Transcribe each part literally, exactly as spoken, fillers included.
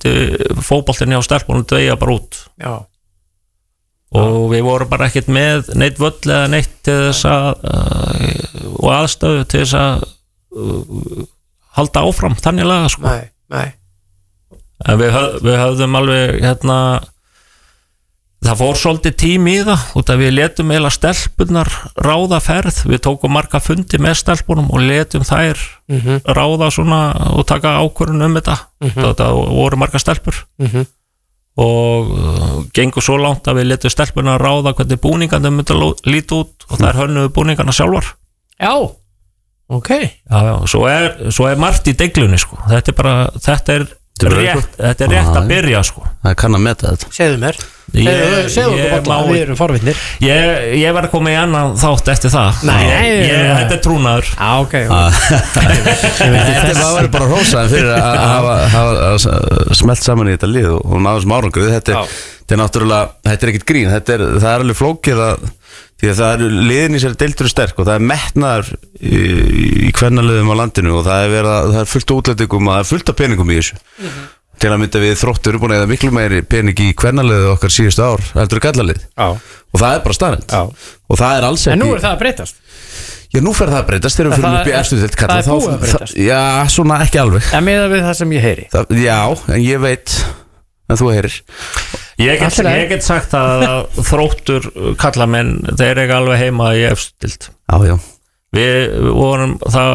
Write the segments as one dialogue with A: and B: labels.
A: myndi fótboltinn hjá stelpunum dveigja bara út
B: Já.
A: og við vorum bara ekkert með neitt völl eða neitt til þess að uh, og aðstöðu til þess að uh, halda áfram þannig laga sko.
B: Nei, nei.
A: En við, höf, við höfðum alveg hérna það fór svolítið tími í það út að við letum eiginlega stelpunar ráða ferð, við tókum marga fundi með stelpunum og letum þær
B: mm-hmm.
A: ráða svona og taka ákvörðun um þetta mm-hmm. þetta voru marga stelpur
B: mm-hmm. og
A: uh, gengur svo langt að við letum stelpunar ráða hvernig búningarnir myndi líti út og þær hönnuðu búningarna sjálfar
B: Já, ok
A: Já, já, svo er, svo er margt í deglunni sko. þetta er bara, þetta er rétt, þetta er rétt að byrja sko.
C: Það kann að meta þetta
B: Segðu mér
A: Ég,
B: Segðu okkur bara að við erum forvitnir
A: Ég, ég var að koma í annan þátt eftir það
B: Nei,
A: ég, ég, Þetta er trúnaður
B: Já, ok, okay.
C: Þetta var bara rósaðan fyrir að hafa, hafa smelt saman í þetta lið og náðu sem árangur þetta, þetta er náttúrulega, þetta er ekkit grín þetta er, það er alveg flókið að því að það eru liðin í sér deildur sterk og það er metnaður í, í kvennaliðum á landinu og það er, vera, það er fullt útlætingum og það er fullt af peningum í þessu mm-hmm. til að mynda við Þróttur erum búin að eða miklu meiri pening í kvennaliðu okkar síðustu ár heldur að gallalið og það er bara staðrend og það er alls ekki
B: En nú er það að breytast
C: Já, nú fer það að breytast þegar við fyrir upp í eftir þetta
B: Það er búið að breytast
C: Já, svona ekki alveg
B: En með við það sem ég heyri
C: það, Já, en ég veit en þú heyrir
A: Ég get, ég get sagt að Þróttur kallamenn, þeir eru alveg heima í efstild
C: Já, já
A: Við vorum það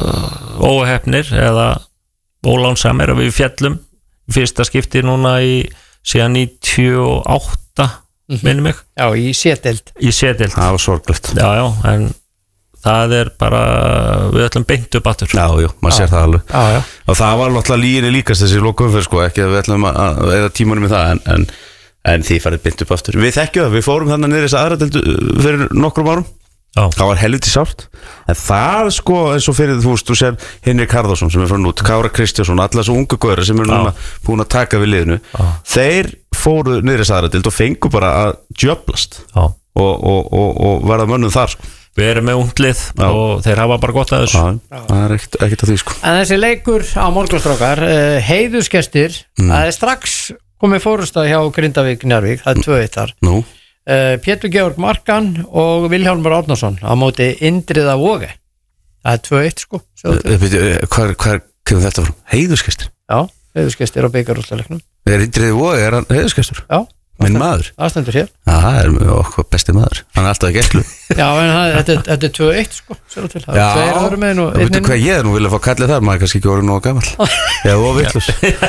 A: óheppnir eða ólánsamir að við fjallum fyrsta skipti núna í síðan níutíu og átta mm-hmm. minnum mig
B: Já, í C-deild
A: Í C-deild
C: Það var sorglegt
A: Já, já, en það er bara við ætlum beint upp aftur
C: Já, já, maður sér það alveg
B: já, já.
C: Og það var náttúrulega líginni líkast þessi lokumferð sko, ekki að við ætlum að eða tímanum í það en, en, en því farið beint upp aftur Við þekkjum það, við fórum þannig niður þess aðra deildu fyrir nokkrum árum Já. Það var helviti sárt en það sko eins og fyrir þú veist þú sér Henrik Harðarsson sem er frá nút Kára Kristjánsson, alla þessu ungu góðra sem eru núna búin að taka við liðinu Já. Þeir fóru niður þess aðra deild og fengu bara að djöflast og, og, og, og verða mönnum þar sko
A: Við erum með unglið Já. Og þeir hafa bara gott að þessu
C: Já, það er ekkert, ekkert að því sko
B: En þessi leikur á morgunstrákar uh, heiðursgestir mm. það er strax komið fórustað hjá Grindavík Njarðvík, það er tvö eitt þar
C: Nú
B: uh, Pétur Georg Markan og Vilhjálmur Árnason á móti Indriða Voge það er tvö eitt sko
C: Hvað kemur þetta frá? Heiðursgestir?
B: Já, heiðursgestir á bikarúrslaleiknum
C: Er Indriði Voge, er hann heiðursgestur?
B: Já
C: Minn maður?
B: Það stendur hér
C: Já, það er okkur besti maður Hann er alltaf að gæslu
B: Já, en það, þetta, þetta er tvö eitt sko það
C: Já, þú veitu hvað ég er nú vilja fá kallið þar maður er kannski ekki orðið nógu gamall Já, og villus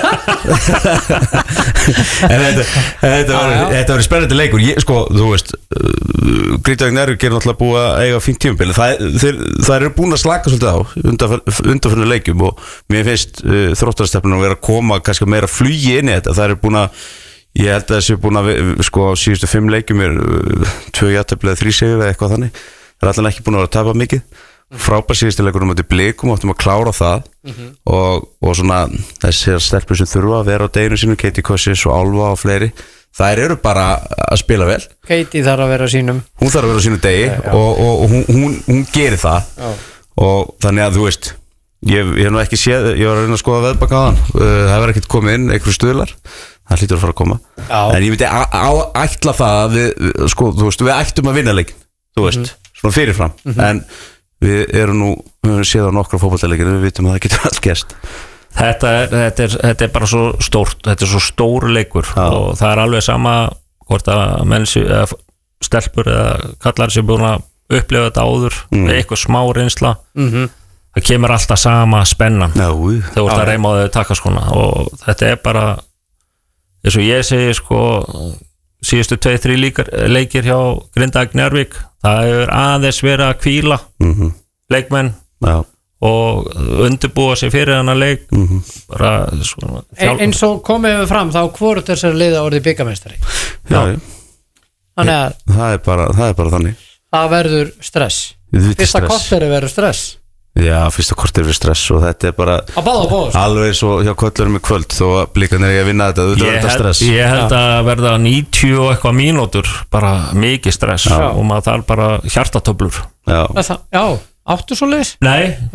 C: En þetta Þetta var spennandi leikur ég, Sko, þú veist uh, Grindavík Njarðvík er náttúrulega búið að eiga fínt tímabil Það eru búin að slaka svolítið á undanförnu leikjum og mér finnst uh, þróttarastefnun að vera að koma kannski meira flugi inn í þetta Það eru búin að Ég held að þessi búin að, sko, á síðustu fimm leikjum er uh, tvö jafntefli eða þrý sigur eða eitthvað þannig. Það er allan ekki búin að vera að tapa mikið. Frábær síðustu leikur um að til Blikum, áttum að klára það mm-hmm. og, og svona þessi stelpur sem þurfa að vera á deginu sínum, Katie Kossis og Álfa og fleiri, þær eru bara að spila vel.
B: Katie þarf að vera á sínum.
C: Hún þarf að vera á sínum degi ja, og, og, og hún, hún, hún gerir það já. Og þannig að þú veist, ég hef nú ekki séð, ég var að reyna að skoða veðbaka á hann, það verður ekkert komið inn einhverju stuðlar. Það hlýtur að fara að koma Já. En ég myndi ætla það að við, sko, þú veist, við ættum að vinna leikin þú veist, mm-hmm. svona fyrirfram mm-hmm. en við erum nú, við höfum séð á nokkra fótboltaleikir við vitum að það getur allt gerst
A: þetta er, þetta er, þetta er bara svo stórt þetta er svo stór leikur Já. Og það er alveg sama hvort að mennsi, eða stelpur eða kallar sem búin að upplifa þetta áður mm. eitthvað smá reynsla mm-hmm. það kemur alltaf sama spennan
C: Já,
A: þegar þú ert að reyma á þau takkaskona og þetta er bara eins og ég segi sko síðustu tvei þrjú leikir hjá Grindavík Njarðvík það hefur aðeins verið að hvíla mm-hmm. leikmenn
C: Já.
A: Og undirbúa sig fyrir hana leik mm-hmm. bara svona
B: en, eins og komið við fram þá hvort þessari liða orðið byggameistari
C: Já,
B: þannig að
C: það er bara, það er bara þannig
B: það verður stress fyrsta korteri verður stress
C: Já, fyrsta kortir við stress og þetta er bara alveg svo hjá kvöldurum í kvöld þó að Blikarnir er að vinna þetta auðvitað er þetta stress
A: Ég held að verða níutíu og eitthvað mínútur bara mikið stress Já. Og maður þarf bara hjartatöflur
C: Já,
B: það, já áttu svo leiðis?
A: Nei,
B: Nei,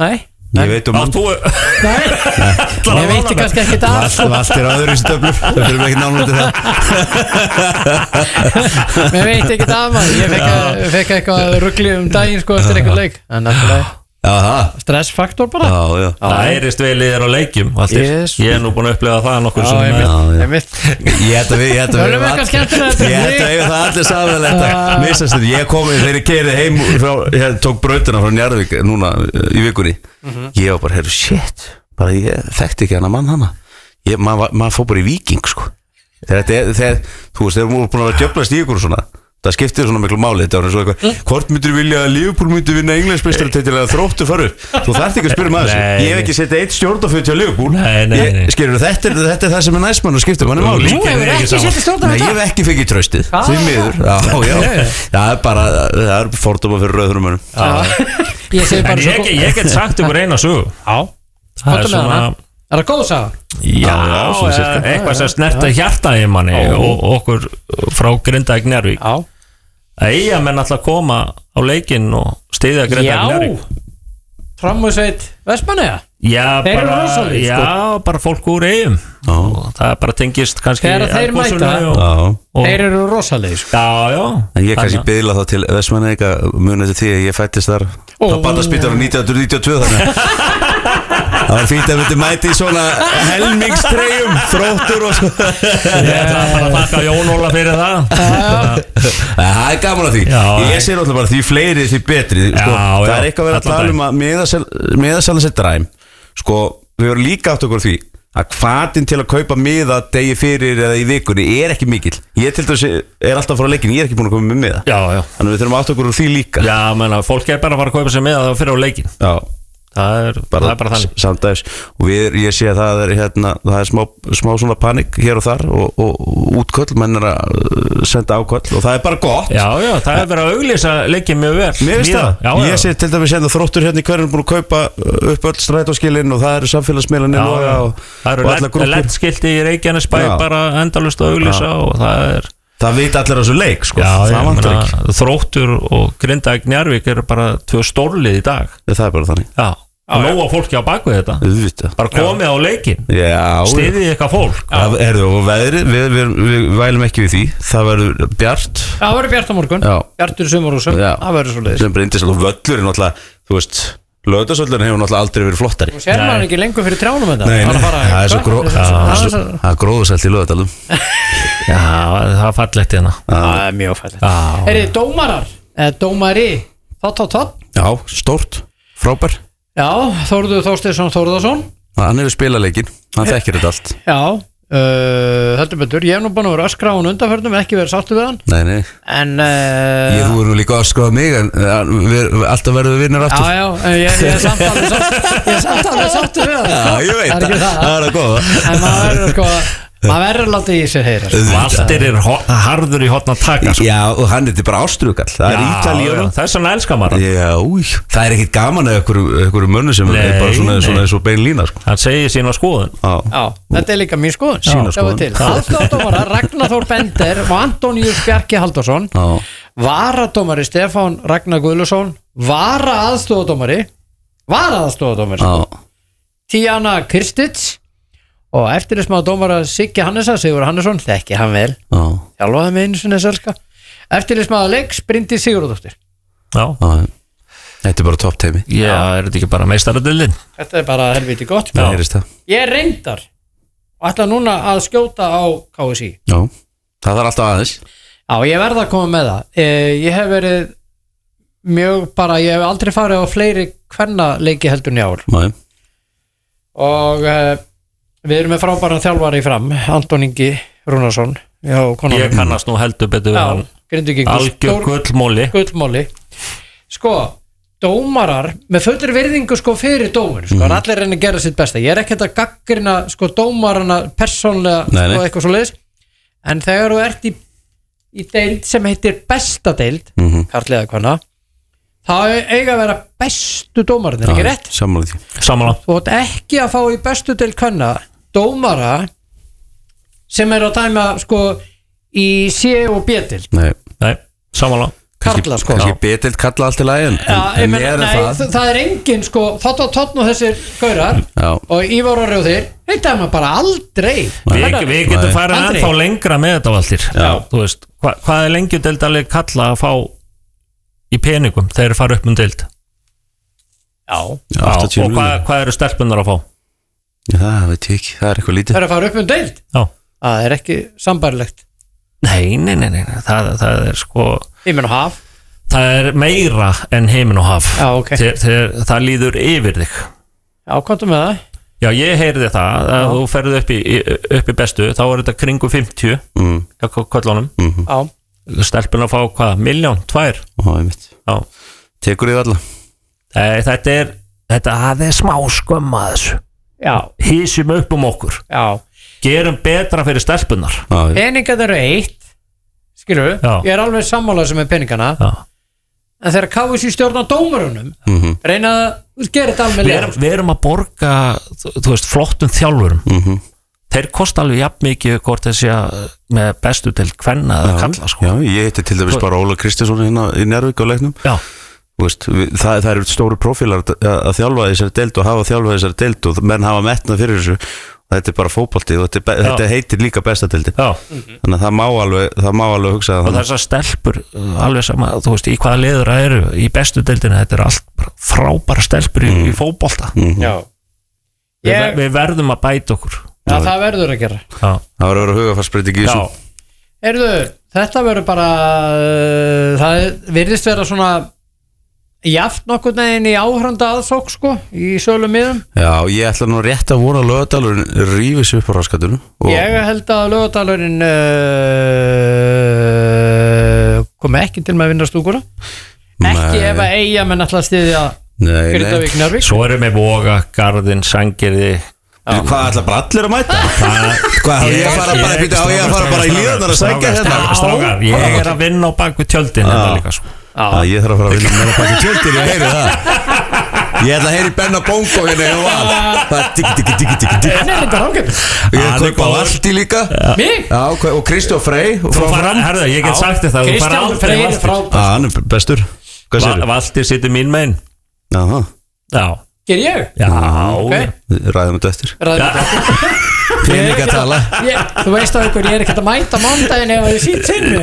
C: Ég veit um
A: mann
B: Nei, ég veit kannski ekki það
C: Allt er aður í þessu töflur Það fyrir mig ekki námlega til það
B: Mér veit ekki það maður Ég fekk eitthvað ruggli um daginn sko eftir eitthvað leik En alltaf stressfaktor bara
C: já, já.
A: Það heyrist vel í þér á leikjum yes. Ég er nú búin að upplega það nokkur sem
B: Ég
C: held að við Ég held að við það allir samanlega Ég kom þegar ég keyrði heim Ég tók brautina frá Njarðvík núna í vikunni Ég var bara, heyrðu, shit bara ég þekkti ekki hana mann hana maður fór bara í Víking sko þegar þú veist, þegar þú búin að vera djöflast í ykkur og svona það skiptir svona miklu máli þetta var eins og eitthvað hvort myndir vilja að Liverpool myndi vinna Englandsmeistaratitil eða Þróttur fara upp þú þarft ekki að spyrja maður þessu ég hef ekki sett eitt stjórnarföt hjá Liverpool skilur þetta er þetta er það sem er næstmann og skiptir manni máli
B: Þú hefur ekki sett stjórnarföt
C: Nei, ég hef ekki fengið tröstið því miður það er bara það er fordóma fyrir rauðurum mönnum
A: Ég get sagt ykkur eina sögu
B: Er það góð að sagða?
A: Já, eitthvað sem snerta hjarta í manni og okkur frá Grindavík Njarðvík að eiga menn alltaf koma á leikinn og styðja Grindavík Njarðvík
B: Framhúsveit Vestmannaeyja?
A: Já, bara, já, bara fólk úr eigum og það er bara tengist kannski
B: Þegar þeir mæta Þeir eru rosalegir
A: Já, já
C: En ég kannski biðla þá til Vestmannaeyja munið til því að ég fættist þar á Barnaspítalanum nítján hundruð níutíu og tvö þannig Það var fínt að við mæti í svona helmingstreyjum Þróttur og svo
A: Ég ætla bara að þakka Jón Óla fyrir það
C: Það er gaman að því Ég sé náttúrulega bara því fleiri því betri Það er eitthvað verið að tala um að miðasala sér dræm Sko, við vorum líka átt okkur því að hvatinn til að kaupa miða degi fyrir eða í vikunni er ekki mikill Ég til dæmis er alltaf frá leikin Ég er ekki búin að koma með miða Þannig við þurfum átt okkur úr því líka
A: Já, menna, fólk er bara að fara að kaupa sér miða þá fyrir á leikin
C: Já
A: Það er bara, það er bara þannig
C: samdæs og við, ég sé að það er hérna, það er smá, smá svona panik hér og þar og, og útköll, menn er að senda áköll og það er bara gott
A: Já, já, það er verið að auglýsa leikið mjög vel
C: Mér veist það, já, ég sé til dæmis hérna Þróttur hérna í hverjum búin að kaupa upp öll strætóskilin og það eru samfélagsmiðlanir og, og,
A: það eru leddskilti í Reykjanesbæ bara endalaust að auglýsa og það er
C: Það veit allir á þessu leik sko.
A: Já, það vantar ekki Þróttur og Grindavík Njarðvík eru bara tvö stórlið í dag
C: Það er bara þannig
A: Já, og nóga fólki á baku þetta
C: Vita.
A: Bara komið á leikin Stiðið eitthvað fólk
C: Það er og veðri, við, við, við vælum ekki við því Það verður bjart
B: Það verður bjart á morgun Já. Bjartur í sumarhúsum Það verður svo leiðis
C: Sem breyndist alltaf völlur Þú veist Laugardalsvöllurinn hefur náttúrulega aldrei verið flottari
B: Þú sér maður ekki lengur fyrir trjánum þetta
C: Nei, nei, það er svo gró Það er gróðuselt í Laugardalum
A: Já, það er fallegt hérna
B: Það er mjög fallegt Er þið dómarar? Eða dómari? Þátt, þátt, þátt
C: Já, stórt, frábær
B: Já, Þórður Þorsteinsson Þórðarsson
C: Hann hefur spilað leikinn, hann þekkir þetta allt
B: Já Uh, heldur betur, ég hef nú búin að vera öskra á hún undanförnum ekki verið sáttu við hann
C: nei, nei.
B: en uh,
C: ég þú er nú líka öskrað mig en uh, við, alltaf verðum við vinnir aftur
B: já já, ég, ég er samt alveg sáttu við hann
C: já, ég veit, það, það, það er að góða
B: en maður verður sko maður verður látið í sér heyra
A: Valdir er harður í hotna taka sko.
C: Já, og hann er bara ástrugall það er Ítalíu
A: það er svona elskar maður
C: Já, það er ekkit gaman að einhverju mönnu sem nei, er bara svona, svona eins og bein lína sko.
A: Hann segir sína skoðun
B: Já, Já þetta er líka mín skoðun
C: Sína skoðun
B: Aðstoðardómara Ragnar Þór Bender og Antoníus Bjarki Halldórsson Varadómari Stefán Ragnar Guðlusson Vara aðstoðardómari Vara aðstoðardómari Tíana Kristits og eftirlismæður dómara Siggi Hannesa Sigur Hannesson, þekki hann vel þjálfaði með einu sinni selska eftirlismæður leiks Bryndís Sigurðardóttir
A: Já,
C: þetta er bara topp teimi
A: Já, er þetta ekki bara meistaradöldin?
B: Þetta er bara helviti gott Ég reyndar og ætla núna að skjóta á K S I
C: Já, það þarf alltaf aðeins
B: Já, ég verða að koma með það Ég hef verið mjög bara, ég hef aldrei farið á fleiri kvennaleiki heldur njár
C: Nei.
B: og við erum með frábæran þjálfari í fram Anton Ingi Rúnarsson
A: Ég kannast nú heldur betur
B: Já,
A: algjör gullmóli
B: Gullmóli Sko, dómarar með fullri virðingu sko fyrir dómur sko, mm. allir reyna að gera sitt besta Ég er ekkert að gaggrina sko dómarana persónlega
C: nei, nei.
B: og eitthvað svo leiðis en þegar þú ert í, í deild sem heitir besta deild mm -hmm. kartlega hvaðna þá eiga að vera bestu dómarinn, er ekki rétt?
C: Sammála því
A: Sammála
B: Þú ætti ekki að fá í bestu deild hvaðna dómara sem er að dæma sko í C og B-deild
C: Nei,
A: Nei, sammála
B: karla sko
C: Kanski betild kalla allt í lagi en,
B: Já, ég
C: en
B: meina,
C: er
B: nei,
C: það
B: það, það er engin sko Þátt og tóttn og þessir gaurar
C: Já.
B: og Ívar og Rjóðir þetta er maður bara aldrei
A: Við, við getum farið
B: Aldrei.
A: ennþá lengra með þetta valdir Þú veist, hva, hvað er lengjudeildalið kalla að fá í peningum þegar þeir fara upp um deild
B: Já,
A: Já, og hvað, hvað eru stelpunar að fá?
C: Já, það veit ég ekki, það er eitthvað lítið
B: það er að fara upp um deild
A: Já.
B: Það er ekki sambærilegt
A: Nei, nei, nei, nei. Það, það er sko
B: Himinn og haf
A: það er meira en heiminn og haf
B: Já, ok.
A: þegar, þegar það líður yfir þig
B: Já, komdu með það
A: Já, ég heyrði það að þú ferði upp í, upp í bestu þá er þetta kringu fimmtíu
C: mm.
A: hjá köllunum
C: mm.
B: Já,
A: stelpun að fá hvað, miljón, tvær
C: Ó, einmitt.
A: Já.
C: Tekur þið alla
A: Nei, þetta er þetta það er smá skömm að þessu
B: já,
A: hísum upp um okkur
B: já
A: gerum betra fyrir stelpunar
C: Já, ég-
B: Peningar eru eitt Skilur
A: Já.
B: Ég er alveg sammálað sem er peningana
A: Já.
B: En þegar K S í stjórn á dómarunum
C: Mhm.
B: reyna að gera þetta
A: Við,
B: alveg
A: erum, við erum að borga þú, þú veist, flottum þjálfurum
C: Mhm.
A: þeir kosta alveg jafn mikið hvort þessi með bestu til kvenna eða kalla sko.
C: Já, ég heiti til dæmis bara Óla Kristinsson hérna í Njarðvík á leiknum
A: Já.
C: Þú veist, við, það, það eru stóru prófílar að, að þjálfa þessari deild og hafa þjálfa þessari deild og menn hafa metnað fyrir þessu og þetta er bara fótbolti og þetta, er be- þetta heitir líka bestadeildin
A: Já.
C: þannig að það má alveg, það má alveg hugsa
A: og
C: það
A: þessar stelpur uh, alveg sama, þú veist, í hvaða liður það eru í bestu deildina, þetta er allt bara frábæra stelpur í, í fótbolta
B: Já
A: við,
B: Ég,
A: við verðum að bæta okkur
B: Já, það verður að gera
A: Já.
C: það var að vera hugafarsbreyting í
A: Já.
C: þessu
B: Erðu, þetta verður bara uh, það virðist vera svona jaft nokkur neginn í áhranda aðsók sko, í sölum miðum
C: Já, ég ætla nú rétt að vona að Laugardalurinn rífis upp á raskatunum og
B: Ég held að Laugardalurinn uh, komi ekki til með að vinna stúkuna ekki
C: Nei.
B: ef að eiga menn alltaf stiðja
C: Nei, nei.
B: Grindavík Njárvík
A: svo erum við Voga, Garðin, Sangirði
C: Hvað ætla bara allir að mæta? Hvað, á ég að fara bara,
A: Ég-
C: býta, á ég að fara bara í líðanar að sækja
A: Strákar,
C: hérna?
A: strákar, ég er að vinna á bak við tjöldin hérna líka sko.
C: Já, ég þarf að fara að vinna meira baki tjöldir, ég heyri það Ég ætla að heyri Benna Bongo hérna hjá Val Það er digg, digg, digg, digg, digg
B: En er þetta rákjöp?
C: Ég er kaupa á Valdi líka
B: Mig?
C: Já, hva- og Kristján Frey
A: Þú fara, herðu, ég get sagt þér það þú fara
B: Kristján
A: aldrei
B: Freyr
A: Valtýr.
B: frá
C: Já, hann er bestur Hvað sér
A: Va- Valtýr situr mín megin
C: Já,
A: Já,
B: Ger ég?
A: já,
B: Ok.
C: ræðum þetta eftir
B: Ræðum þetta
C: Peningatala
B: Ég- Þú veist á ykkur, ég er ekkert að mæta mándaginn ef þið sýt sinni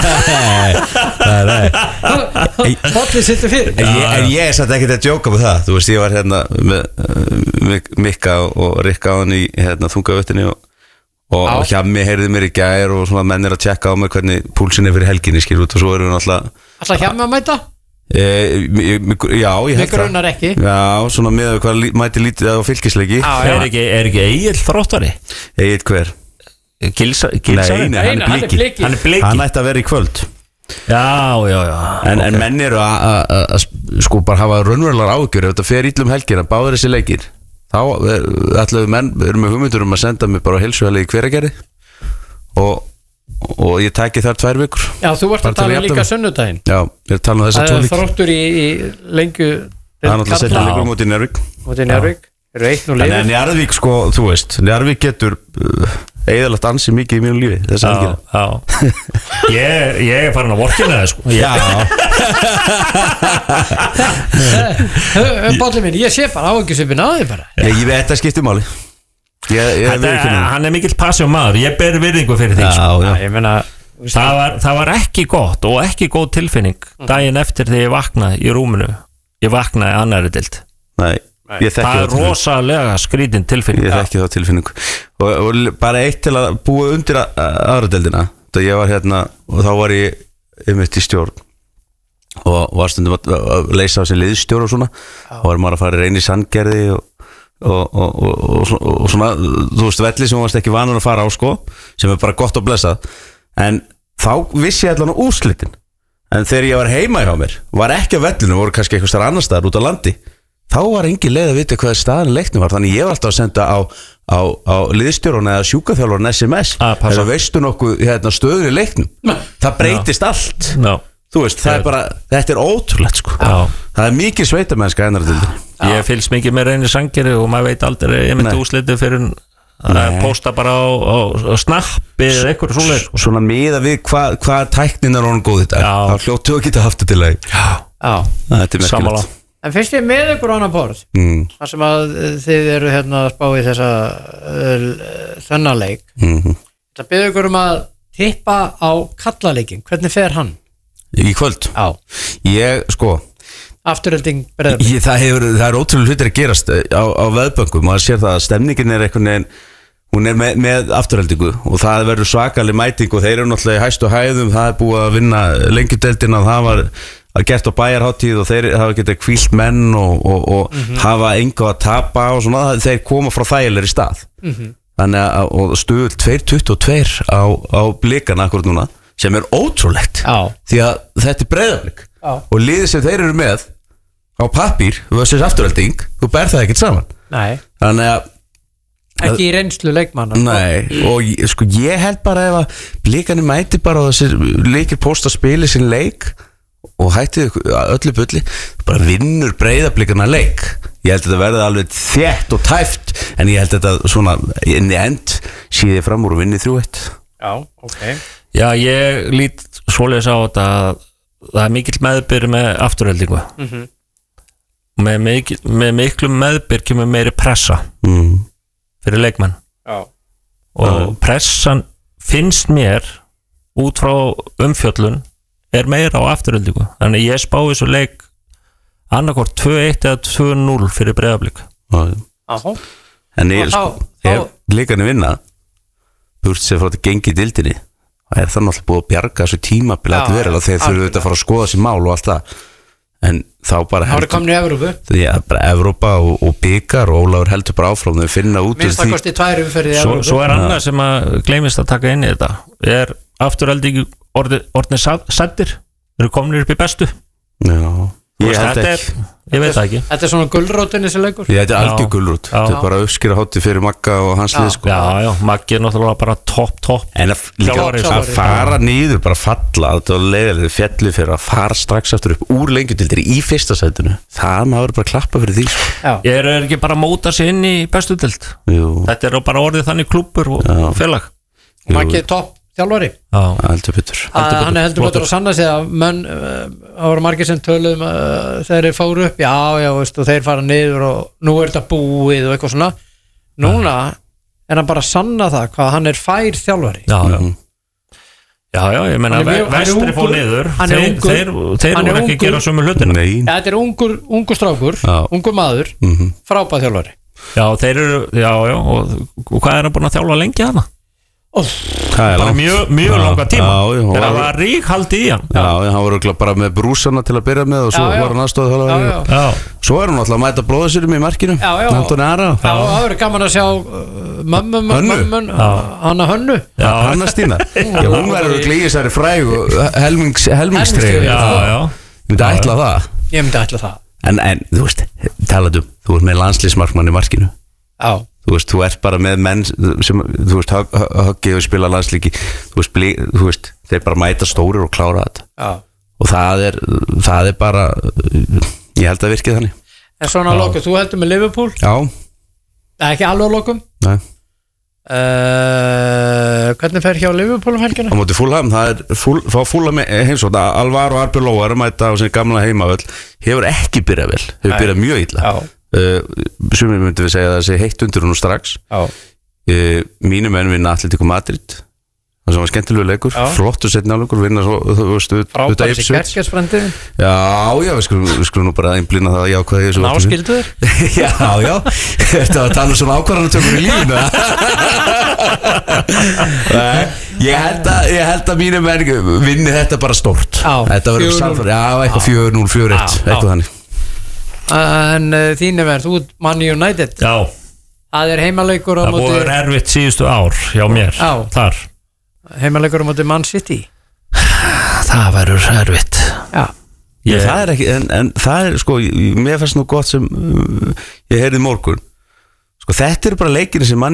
C: Nei, nei
B: Bollið sittur fyrir
C: En ég, en ég er satt ekkert að djóka með það Þú veist, ég var hérna með uh, Mikka og Rikka á hann í hérna, þungavöttinni og, og,
B: Já.
C: og Hjammi heyrði mér í gær og svona menn er að tjekka á mér hvernig púlsin er fyrir helginni skil út og svo erum við náttúrulega
B: Alltaf hjá mig að mæta?
C: e, mi- mi- Já, ég
B: Mig
C: held það
B: grunar ekki
C: Já, svona með hvað lí- mæti lítið á fylgisleiki
B: Já,
A: er ekki, er ekki Egil þróttari?
C: Egil hver?
A: Gilsa,
C: Nei,
A: Gilsari?
C: nei, hann er bliki
B: bliki
A: Hann er bliki
C: Hann ætti að vera í kvöld
A: Já, já, já
C: En, en menn eru að- að að- að sko bara hafa raunverulegar ágjör ef þetta fer íllum helgina, báður þessi leikir þá ætlaðu menn, við erum með hugmyndur um að senda mig bara á heilsuhæli í Hveragerði og, og ég tæki þar tvær vikur
B: Já, þú ert
C: Bara
B: að
C: til
B: tala
C: að
B: um líka
C: jafna mig.
B: sunnudaginn
C: Já, ég er að tala um þessa
B: Það
C: tvo
B: er
C: lík
B: þróttur í, í lengju
C: Það er náttúrulega setja leikur mútið Njarðvík
B: Út í Njárvík Eru eitt nú
C: En
B: liður
C: Njarðvík sko, þú veist Njarðvík getur uh, eðalagt ansi mikið í mínu lífi þess að
A: Já, já Ég, ég er farin að vorkina það sko
C: Já,
B: Bollið minn, ég sé bara áhengjusipin á þig bara
C: ég, ég veit þetta skiptir máli Ég, ég
A: Þetta
C: veit ekki
A: er, hann er mikill passjón maður, ég ber virðingu fyrir þig sko.
C: Já, já,
B: Ég meina
A: það, var, það var ekki gott og ekki góð tilfinning daginn eftir þegar ég vaknaði í rúminu Ég vaknaði annari dild
C: nei Ég þekki
A: Það er
C: það tilfinningu.
A: rosalega skrítin tilfinning
C: Ég þekki það tilfinningu og, og bara eitt til að búa undir að- aðra deildina þegar ég var hérna og þá var ég einmitt í stjórn og var stundum að, að leysa á sig liðstjórn og svona og var maður að fara í reyni sandgerði og, og, og, og, og, og, og svona þú veist velli sem varst ekki vanur að fara á sko sem er bara gott að blessa en þá vissi ég allan á úrslitin en þegar ég var heima hjá mér var ekki á vellinu, voru kannski eitthvað starf annar staðar út á landi þá var engin leið að vita hvað staðan leiknum var þannig ég var alltaf að senda á, á, á liðstjórun eða sjúkaþjálfarn S M S
A: Ah, passa.
C: eða veistu nokkuð hérna, stöður í leiknum það breytist allt
A: Já.
C: þú veist, það er bara, þetta er ótrúlegt sko. það er mikið sveitamennska ennara til
A: Ég fylgst mikið með reynir sangeri og maður veit aldrei ég myndi
C: Nei.
A: úslitið fyrir það er posta bara á, á, á snappi eða eitthvað svoleiðis sko.
C: Svona miða við hvað hva tæknin er honum góð þetta þá hljóttu að geta haft þetta til að
B: Já,
C: þetta er
A: sammála.
B: En fyrst ég með ykkur annar borð
C: mm.
B: þar sem að þið eru hérna að spá í þessa uh, þennaleik
C: mm-hmm.
B: það byrður ykkur um að tippa á kallaleikin, hvernig fer hann?
C: Í kvöld?
B: Já
C: Ég, sko
B: Afturölding Breiðablik
C: það, hefur, það er ótrúlega hlutir að gerast á, á veðböngum, maður sér það að stemningin er einhvern veginn, hún er með, með afturöldingu og það verður svakalig mæting og þeir eru náttúrulega í hæstu hæðum, það er búið að vinna lengjudeildina, það var að gert á bæjarháttíð og þeir hafa getið hvílt menn og, og, og mm-hmm. hafa enga að tapa og svona, þeir koma frá þægilegri stað mm-hmm. þannig að og stuðul tvö tuttugu og tvö á, á blikana akkurat núna, sem er ótrúlegt
B: Já.
C: Því að þetta er Breiðablik
B: Já.
C: og liðið sem þeir eru með á pappír versus afturölding, þú ber það ekkert saman
B: Nei
C: Þannig að
B: Ekki í reynslu leikmanna
C: Nei, og ég- sko ég held bara ef að blikani mæti bara og þessir leikir posta spili sin leik og hætti öllu bulli bara vinnur Breiðablikana leik ég held að þetta verði alveg þétt og tæft en ég held að þetta svona inn í end síði fram úr og vinni þrjú eitt
B: Já, ok
A: Já, ég lít svoleiðis á þetta að það er mikill meðbyr með afturöldingu
B: Mhm.
A: með, mikil, með miklu meðbyr kemur meiri pressa
C: mm.
A: fyrir leikmenn
B: Já
A: og pressan finnst mér út frá umfjöllun er meira á afturöldingu þannig ég spá þessu leik annarkvort tvö eitt eða tvö núll fyrir Breiðablik
B: Áhá
C: En ég
B: Og
C: sko
B: þá-
C: ef blikani vinna burt sér frá þetta gengi dildinni það er það náttúrulega búið að bjarga þessu tímabili
B: Já,
C: allir verið og þeir þurfu
B: algjörlega.
C: auðvitað að fara að skoða sér mál og allt það en þá bara
B: Það voru komin í Evrópu
C: því að bara Evrópa og, og byggar og Ólafur heldur bara áfram þau finna út úr
B: Minnst að kosti tvær umferði í
A: svo,
B: Evrópu
A: svo er annað sem að gleymist að taka inn í þetta er afturöldingu orðin sættir eru kominir upp í bestu
C: Já, ég held
A: þetta
C: ekki
A: er, ég veit það ekki
B: Þetta er svona gulrótin þessi leikur
C: Ég þetta er
A: Já.
C: algjör gulrút
A: Já.
C: Þetta er bara uppskýra hátti fyrir Magga og hans
B: Já.
C: lið sko
A: já, já, Maggi er náttúrulega bara topp, topp
C: En að, líka,
A: Þjálfari,
C: að
B: þjálfari.
C: fara niður, bara falla þetta var leiðilega fjallu fyrir að fara strax aftur upp úr lengjudildir í fyrsta sætinu það maður bara klappa fyrir því sko.
B: Já
A: ég er ekki bara að móta sig inn í bestu dild
C: Jú,
A: þetta er bara orðið þannig klúbbur og
C: Já.
A: félag
B: Og Maggi er topp þjálfari
A: já,
C: heldur betur
B: að hann er heldur betur að sanna sig að menn, uh, það voru margir sem töluðum uh, þegar þeir fóru upp, já, já, veist, og þeir fara niður og nú er þetta búið og eitthvað svona núna er hann bara að sanna það hvað hann er fær þjálfari
A: já, já. já, já, ég menna
B: Hann er mjög- hann er
A: vestri fór
B: ungur-
A: niður
B: hann er
A: þeir,
B: ungur-
A: þeir, þeir
B: hann er
A: voru ekki að
B: ungur-
A: gera sömu hlutina
C: Nei,
B: ja, þetta er ungur, ungur strákur,
C: Já.
B: ungur maður
C: mhm.
B: frábæð þjálfari
A: já, þeir eru, já, já og, og hvað er hann búin að þjálfa lengi hana
B: oh,
C: Það er
A: bara
C: langt.
A: mjög, mjög
C: Já,
A: langa tíma
C: já, já,
A: þegar það
C: var-
A: var rík haldi í hann
C: Já, já, hann var örugglega bara með brúsana til að byrja með og svo
B: Já, já.
C: var hann aðstofað
B: já, já,
A: já,
C: Svo er hann alltaf að mæta bróðasirum í markinu
B: Já, já.
C: Antoni Ara
B: já, það verður gaman að sjá uh, mömmu,
C: Hönnu?
B: mömmu hana Hönnu
A: já,
C: Hanna Stína Já, hún verður að glíja sér fræg og helmings, helmingstreyfi
B: Helmingstreyfi,
A: já, já,
C: Ég myndi ætla það
B: ég myndi ætla það
C: En, en þú veist, talaðu Þú ert með landslísmarkmann í markinu
B: já,
C: Þú veist, þú ert bara með menn sem, þú veist, höggið og spila landslíki þú veist, blí, þú veist, þeir bara mæta stórir og klára þetta
B: já
C: og það er, það er bara ég held að virkið þannig
B: en svona að lokum, þú heldur með Liverpool
C: Já,
B: Nei, ekki alveg að lokum
C: nei,
B: uh, hvernig fer hjá Liverpool um helgina?
C: á móti Fulham það er fúl, fá Fulham heimsótt Alvaro Arbeloa er að mæta á sinni gamla heimavöll hefur ekki byrjað vel, hefur
B: Nei.
C: byrjað mjög illa
B: já,
C: uh, sumir myndi við segja að það sé heitt undir hún strax
B: já,
C: uh, mínu menn vinna Atletico Madrid það sem var skemmtilegu leikur,
B: Já.
C: flottur setna leikur vinna svo, þú veist, ut-
B: frábæri
C: utan
B: sér
C: Ipswich.
B: kerkjarsbrendi
C: Já, já, við skulum, við skulum nú bara einblýna það jákvæði í þessu varpinu.
B: náskildur
C: Já, já, þetta var að tala um svona ákvarðanatökur í lífinu Nei, Ég held að, ég held að mínu menn vinni þetta bara stórt
B: Já,
C: Þetta verður
B: fjögur núll.
C: samfæri, já, eitthvað fjögur núll, fjögur eitt,
B: Já, já.
C: eitthvað þannig
B: en uh, þín er verð, þú ert Man United
A: já
B: það er heimaleikur á
A: það búið
B: móti
A: er erfitt síðustu ár hjá mér
B: Já.
A: þar
B: heimaleikur á móti Man City
A: það verður erfitt
B: já,
A: ég,
C: Það er ekki, en, en það er sko, mér fannst nú gott sem uh, ég heyrði í morgun Sko þetta eru bara leikir sem mannjú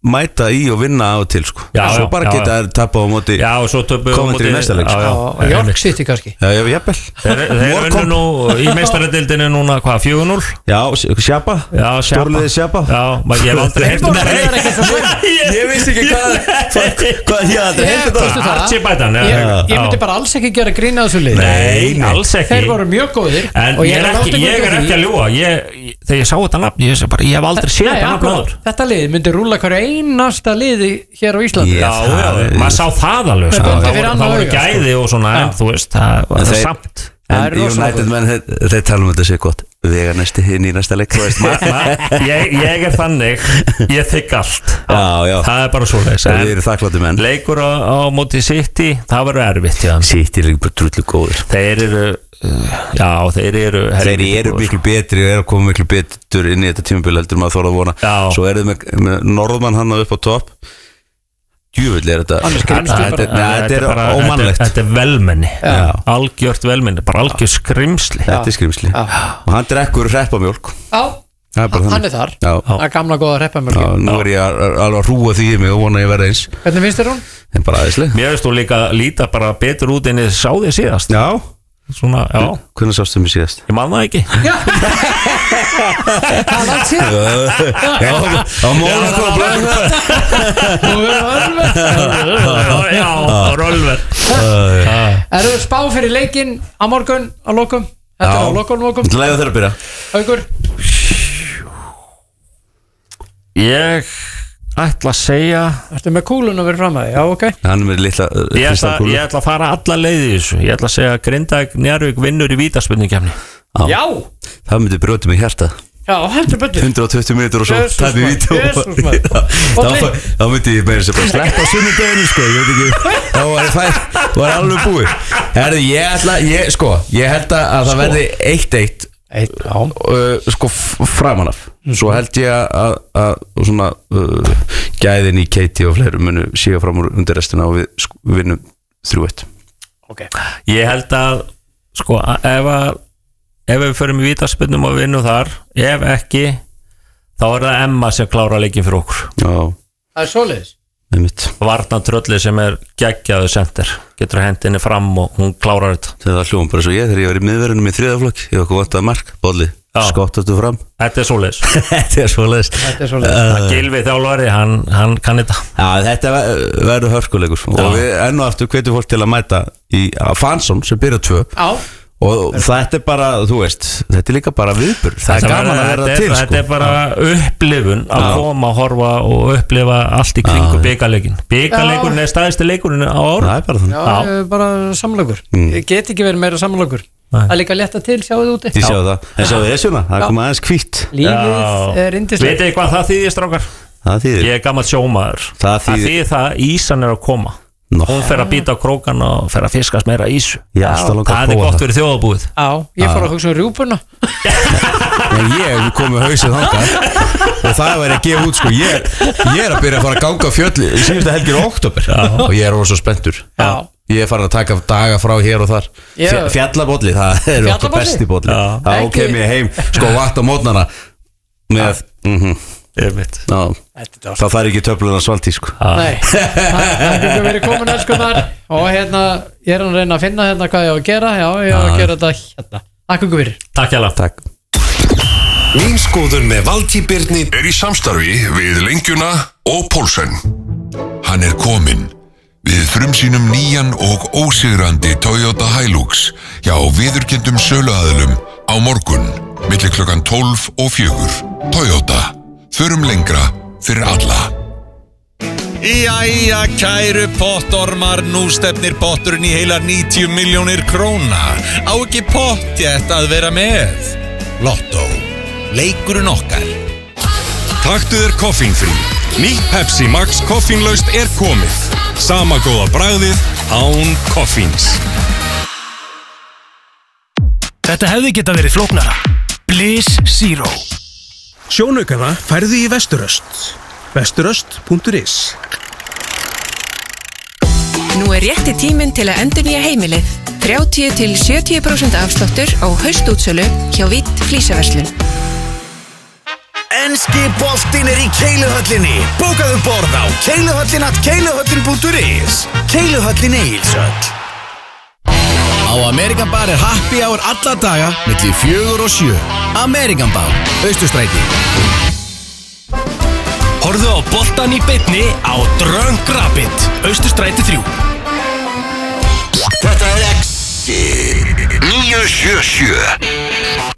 C: mæta í og vinna á og til sko.
A: Já,
C: svo
A: já,
C: bara
A: já,
C: geta þær tapað á móti
A: Já, og svo töpuðu á
C: Komandi í næsta leik, sko.
B: Og York City kannski
C: Já, já, jafnvel
A: Þeir þeir unnu nú í meistaradeildinni núna hvað, fjögur núll
C: Já, Sjapa
A: Já,
C: Stórliðið Sjapa
A: Já, maður ég hef aldrei heyrt um
B: Þeir
C: Ég vissi ekki hvað Hvað ég aldrei
B: Ég-
C: heyrti
B: veistu
C: það
B: það?
A: Archibætan
B: Ég ég myndi bara alls ekki gera grín að þessu lið
A: Nei,
C: Nei.
A: alls ekki
B: Þeir voru mjög góðir
A: En
B: og
A: ég er
B: er að
A: ekki,
B: láta
A: ég
B: ykkur
A: er
B: því-
A: ekki að ljúga ég, ég, Þegar ég sá þetta nafn, ég, sé bara, ég hef aldrei séð
B: Nei,
A: þetta nafn
B: akkurat.
A: áður
B: Þetta lið myndi rúla hverju einasta liði hér á Íslandi
C: Ég-
A: Já,
C: það
A: já,
C: er-
A: maður sá það alveg sko.
B: Það er
A: Það
B: fyrir
A: voru-
B: annað
A: það voru
B: auga, sko.
A: gæði og svona En
B: Já.
A: þú veist, það var
C: En
A: það
C: þeir-
A: samt
B: Það
C: En
B: er rosa
C: United
B: góð.
C: menn, þeir, þeir tala um þetta sér gott Vega næsti hinn í næsta leik Þú veist,
A: Ma, ma, ég, ég er þannig Ég þykk allt
C: Já, já
A: Það er bara svo leis
C: Þeir eru þakkláttu menn
A: Leikur á, á móti City Það verður erfitt já.
C: Sitt er líka bara drullu góður
A: Þeir eru uh, Já, þeir eru
C: Þeir
A: helvíti
C: eru
A: góðir,
C: miklu betri og eru að koma miklu betur inn í þetta tímabil heldur maður þorða að vona
A: Já.
C: Svo eru þið með, með Norðmann hann upp á topp Djúvill er þetta
B: Hann er skrimsli
C: Þetta-
B: bara.
C: þetta- Nei, Þetta er
A: bara-
C: ómannlegt
A: Þetta er velmenni
C: Já.
A: Algjört velmenni, bara algjört skrimsli
C: Þetta er skrimsli Og hann drekkur hreppamjólk
B: Já,
C: Það er bara
B: hann
C: þannig.
B: er þar
C: Já.
B: Það er gamla góða
C: Já,
B: reppamjölkin
C: nú er ég að- alveg að rúa því í mig og vona að ég verði eins
B: Hvernig finnst þér hún?
C: En bara aðeinslega
A: Mér veist þú líka líta bara betur út en ég sá þig síðast
C: Já,
A: Svona, já,
C: hvernig sástu mig síðast?
A: ég man það ekki
B: Já Það er langt síðan
C: Já, á Mónaco og Blanka
B: Þú verður alveg
A: Já, já, Rölver
B: Eru þið spá fyrir leikinn á morgun á lokum? Þetta er á
C: Já.
B: lokum, lokum
C: Þú lægðu þeirra að byrja
B: Haukur
A: Ég ætla að segja
B: Ertu með kúlun að vera fram að því? Já, ok
C: Hann er með litla uh,
A: Ég ætla,
C: kristalkúlu.
A: ég ætla að fara alla leið í þessu Ég ætla að segja að Grindavík Njarðvík vinnur í vítaspyrnukefni
B: Já,
C: Það myndi brjóti mig hjarta
B: já, heldur betur
C: hundrað og tuttugu mínútur og svo
B: Jesus,
C: tæpi
B: maður.
C: víti
B: Jesus, maður. Og
C: Þá
B: Blink.
C: þá myndi ég meira sem bara sleppa sunnudeginu sko, ég veit ekki þá var ég fætt, var alveg búið Herði, ég ætla, ég, sko ég held að að það verði eitt eitt
B: Eitt, já
C: uh, sko f- framan af svo held ég að, að svona uh, gæðin í Katie og fleirum munu síga fram úr undir restina og við sko, vinnum þrjú eitt
B: Ok
A: Ég held að sko, að ef að ef við förum í vítaspyrnum og vinnum þar ef ekki, þá er það Emma sem klára leikin fyrir okkur
C: Já,
B: Það er svoleiðis
C: einmitt
A: Varna Trölli sem er geggjaðu center getur að hendi henni fram og hún klárar þetta
C: Það var hljóðum bara svo ég þegar ég var í miðverðinum í þriðaflokk ég var okkur vantað mark, bolli,
A: Já.
C: skottastu fram
A: Þetta er svoleiðis
C: Þetta er svoleiðis
B: Þetta er svoleiðis
C: Uh,
A: Gylfi þjálfari, hann, hann kann þetta
C: Já, þetta ver- verður hörkuleikur og við enn og aftur hvetjum fólk til að mæta í að Fansson sem byrja tvö
B: Já
C: og þetta er bara, þú veist þetta er líka bara viðbur, það er
A: Þetta
C: gaman að
A: verður-
C: vera
A: þetta er-
C: til
A: Þetta er
C: sko.
A: bara upplifun að koma að horfa og upplifa allt í kringu byggarleikin Byggarleikurinn er staðisti leikurinn á ára
C: Það er bara þannig
B: Já,
A: Já.
B: ég er bara samlokur Ég get ekki verið meira samlokur
A: Nei.
B: Það er líka létta til, sjáu þið úti
C: Þið sjáu það, en sjáu þið svona, það
B: Já.
C: kom aðeins hvítt
B: Lífið er indislegt
A: Vitið þið hvað það þýðir, strákar?
C: Það þýðir
A: Ég er gammal sjómaður
C: Það
A: Það
C: þýðir-
A: þýðir það að ísan er að koma
C: Nó.
A: Hún fer að býta á krókan og fer að fiskast meira ísu
C: Ég er alltaf langar
A: Það
C: að
A: er
C: prófa
A: gott
C: það
A: fyrir þjóðabúið
B: Já, ég fór að hugsa um rjúpuna
C: En ég hef komið hausið þangað og það væri að gefa út sko ég, ég er að byrja að fara að ganga á fjöll í síðustu helgir á oktober og ég er orðið svo spenntur
B: Já.
C: Ég er farin að taka daga frá hér og þar
B: Ég-
C: Fja- Fjallabólli, það er okkur
B: Fjallabolli?
C: besti bólli
A: Já.
C: Þá
B: Ekki-
C: kem ég heim, sko vatn á mótnana með, mhm
A: Ég veit
C: Já,
B: Þetta er
C: það þarf ekki töfluna svaltí sko.
B: Nei, það það getur verið komin elskunar og hérna, ég er að reyna að finna hérna hvað ég á að gera, já, ég á að gera þetta hérna, takk ykkur fyrir
A: Takk hjá
C: Takk
D: Mín skoðun með Valtý Birni er í samstarfi við Lengjuna og Pólsen. Hann er kominn. Við frumsýnum nýjan og ósigrandi Toyota Hilux hjá viðurkenndum söluaðilum á morgun milli klukkan tólf og fjögur. Toyota. Förum lengra fyrir alla.
E: Jæja, kæru pottormar, nú stefnir potturinn í heilar níutíu milljónir króna. Á ekki pottjætt að vera með. Lotto, leikurinn okkar.
F: Taktu þér koffínfrí. Nýtt Pepsi Max koffínlaust er komið. Sama góða bragðið án koffíns.
G: Þetta hefði geta verið flóknara. Bliss Zero. Sjónaukana færðu í Vesturöst. Vesturöst punktur is.
H: Nú er rétti tíminn til að endurnýja heimilið. þrjátíu til sjötíu prósent afsláttur á haustútsölu hjá Vitt Flísaverslun.
E: En
I: Breski boltinn er í Keiluhöllinni. Bókaðu borð á keiluhöllin at keiluhöllin punktur is. Keiluhöllin Egilshöll. Á Amerikan Bar er happy hour alla daga milli fjögur og sjö. Amerikan Bar, Austurstræti.
G: Horfðu á boltan í beinni á Drunk Rapid, Austurstræti þrjú.
D: Þetta er X níu sjö sjö.